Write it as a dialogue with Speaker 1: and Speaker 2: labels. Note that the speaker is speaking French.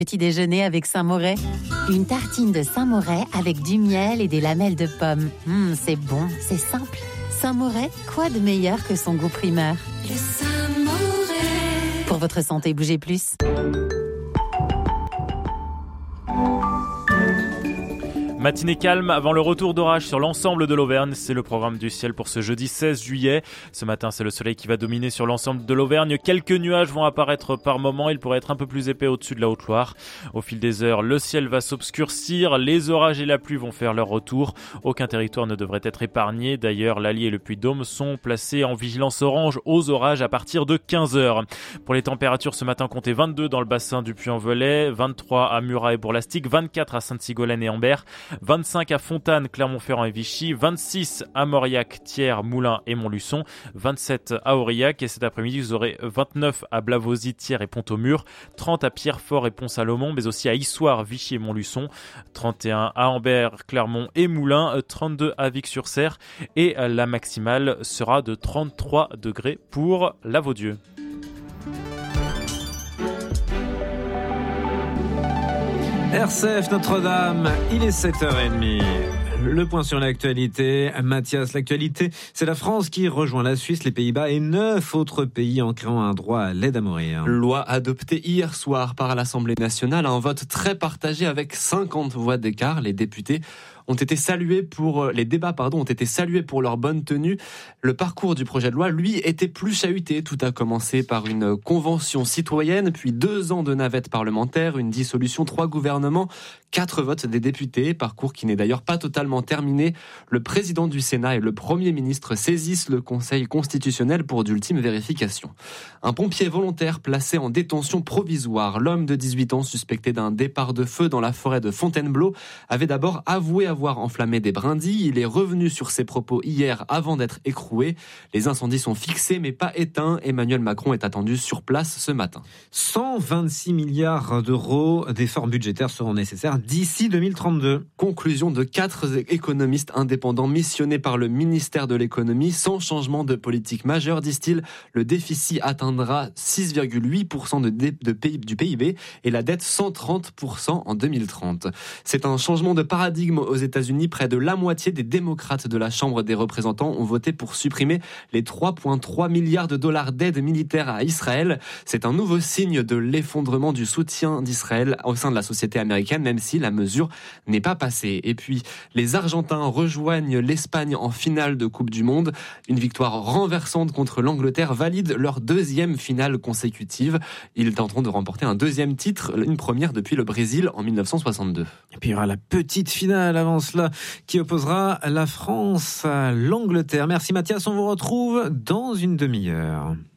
Speaker 1: Petit déjeuner avec Saint-Moret. Une tartine de Saint-Moret avec du miel et des lamelles de pommes. C'est bon, c'est simple. Saint-Moret, quoi de meilleur que son goût primeur?
Speaker 2: Le Saint-Moret.
Speaker 1: Pour votre santé, bougez plus.
Speaker 3: Matinée calme avant le retour d'orage sur l'ensemble de l'Auvergne. C'est le programme du ciel pour ce jeudi 16 juillet. Ce matin, c'est le soleil qui va dominer sur l'ensemble de l'Auvergne. Quelques nuages vont apparaître par moments. Ils pourraient être un peu plus épais au-dessus de la Haute-Loire. Au fil des heures, le ciel va s'obscurcir. Les orages et la pluie vont faire leur retour. Aucun territoire ne devrait être épargné. D'ailleurs, l'Allier et le Puy-de-Dôme sont placés en vigilance orange aux orages à partir de 15h. Pour les températures, ce matin, comptez 22 dans le bassin du Puy-en-Velay, 23 à Murat et Bourg-Lastic, 24 à Sainte-Sigolène et Ambert, 25 à Fontane, Clermont-Ferrand et Vichy, 26 à Mauriac, Thiers, Moulins et Montluçon, 27 à Aurillac et cet après-midi vous aurez 29 à Blavozy, Thiers et Pont-au-Mur, 30 à Pierrefort et Pont-Salomon, mais aussi à Issoire, Vichy et Montluçon, 31 à Ambert, Clermont et Moulins, 32 à Vic-sur-Serre et la maximale sera de 33 degrés pour la Vaudieu.
Speaker 4: RCF Notre-Dame, il est 7h30. Le point sur l'actualité. Mathias, l'actualité, c'est la France qui rejoint la Suisse, les Pays-Bas et 9 autres pays en créant un droit à l'aide à mourir.
Speaker 5: Loi adoptée hier soir par l'Assemblée nationale, un vote très partagé avec 50 voix d'écart. Les députés ont été salués les débats ont été salués pour leur bonne tenue. Le parcours du projet de loi, lui, était plus chahuté. Tout a commencé par une convention citoyenne, puis 2 ans de navette parlementaire, une dissolution, 3 gouvernements, 4 votes des députés, parcours qui n'est d'ailleurs pas totalement terminé. Le président du Sénat et le Premier ministre saisissent le Conseil constitutionnel pour d'ultimes vérifications. Un pompier volontaire placé en détention provisoire, l'homme de 18 ans suspecté d'un départ de feu dans la forêt de Fontainebleau, avait d'abord avoué avoir enflammé des brindilles. Il est revenu sur ses propos hier avant d'être écroué. Les incendies sont fixés mais pas éteints. Emmanuel Macron est attendu sur place ce matin.
Speaker 4: 126 milliards d'euros d'efforts budgétaires seront nécessaires d'ici 2032.
Speaker 5: Conclusion de 4 économistes indépendants missionnés par le ministère de l'économie. Sans changement de politique majeur, disent-ils, le déficit atteindra 6,8% du PIB et la dette 130% en 2030. C'est un changement de paradigme aux États-Unis. Près de la moitié des démocrates de la Chambre des représentants ont voté pour supprimer les 3,3 milliards de dollars d'aide militaire à Israël. C'est un nouveau signe de l'effondrement du soutien d'Israël au sein de la société américaine, même si la mesure n'est pas passée. Et puis, les Argentins rejoignent l'Espagne en finale de Coupe du Monde. Une victoire renversante contre l'Angleterre valide leur 2e finale consécutive. Ils tenteront de remporter un 2e titre, une première depuis le Brésil en 1962.
Speaker 4: Et puis il y aura la petite finale avant cela qui opposera la France à l'Angleterre. Merci Mathias, on vous retrouve dans une demi-heure.